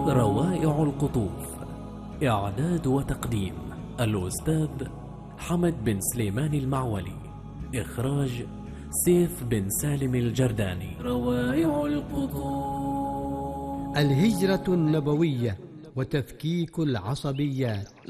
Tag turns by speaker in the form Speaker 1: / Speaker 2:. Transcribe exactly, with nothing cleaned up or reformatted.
Speaker 1: روائع القطوف. إعداد وتقديم الأستاذ حمد بن سليمان المعولي. إخراج سيف بن سالم الجرداني. روائع القطوف.
Speaker 2: الهجرة النبوية وتفكيك العصبيات.